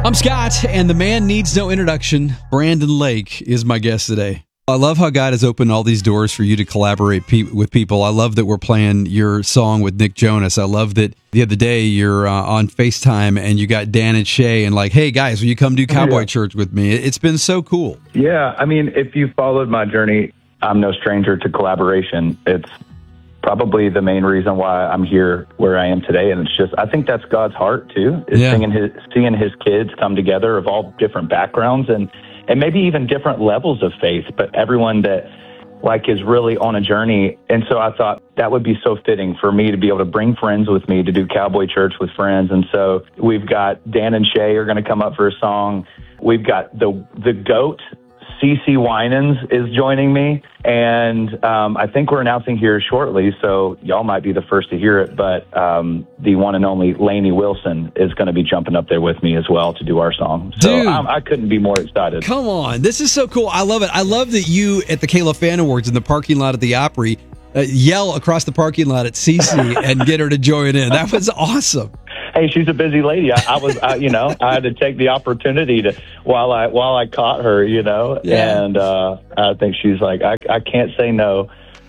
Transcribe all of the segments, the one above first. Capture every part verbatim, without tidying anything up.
I'm Scott, and the man needs no introduction. Brandon Lake is my guest today. I love how God has opened all these doors for you to collaborate pe- with people. I love that we're playing your song with Nick Jonas. I love that the other day you're uh, on FaceTime and you got Dan and Shay and like, hey guys, will you come do Cowboy yeah. Church with me? It's been so cool. Yeah, I mean, if you followed my journey, I'm no stranger to collaboration. It's probably the main reason why I'm here where I am today. And it's just, I think that's God's heart too, is yeah. seeing his, seeing his kids come together of all different backgrounds and, and maybe even different levels of faith, but everyone that like is really on a journey. And so I thought that would be so fitting for me to be able to bring friends with me to do Cowboy Church with friends. And so we've got Dan and Shay are going to come up for a song. We've got the, the GOAT, CeCe Winans is joining me, and um, I think we're announcing here shortly, so y'all might be the first to hear it, but um, the one and only Lainey Wilson is going to be jumping up there with me as well to do our song. So Dude, um, I couldn't be more excited. Come on. This is so cool. I love it. I love that you, at the Kayla Fan Awards in the parking lot at the Opry, uh, yell across the parking lot at CeCe and get her to join in. That was awesome. Hey, she's a busy lady. I, I was, I, you know, I had to take the opportunity to while I while I caught her, you know, yeah. and uh, I think she's like, I, I can't say no.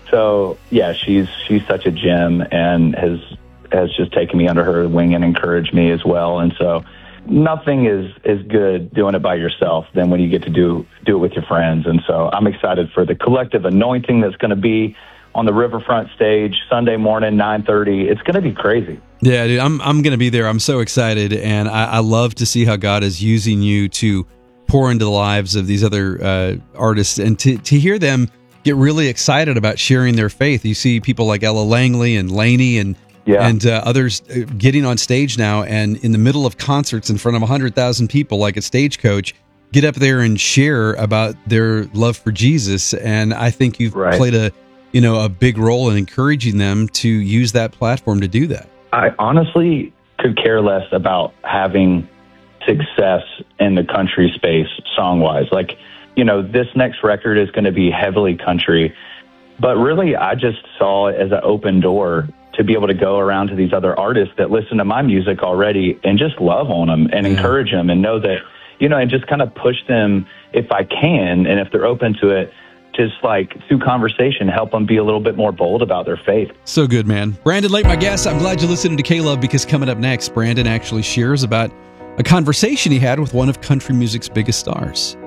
So yeah, she's she's such a gem and has has just taken me under her wing and encouraged me as well. And so nothing is is good doing it by yourself than when you get to do do it with your friends. And so I'm excited for the collective anointing that's going to be on the Riverfront stage Sunday morning, nine thirty. It's going to be crazy. Yeah, dude, I'm I'm going to be there. I'm so excited, and I, I love to see how God is using you to pour into the lives of these other uh, artists, and to, to hear them get really excited about sharing their faith. You see people like Ella Langley and Lainey and yeah. and uh, others getting on stage now, and in the middle of concerts in front of one hundred thousand people, like a Stagecoach, get up there and share about their love for Jesus. And I think you've right. played a you know a big role in encouraging them to use that platform to do that. I honestly could care less about having success in the country space song-wise. Like, you know, this next record is going to be heavily country, but really I just saw it as an open door to be able to go around to these other artists that listen to my music already and just love on them and yeah. encourage them and know that, you know, and just kind of push them if I can and if they're open to it, just like through conversation, help them be a little bit more bold about their faith. So good, man. Brandon Lake, my guest. I'm glad you're listening to K-Love, because coming up next, Brandon actually shares about a conversation he had with one of country music's biggest stars.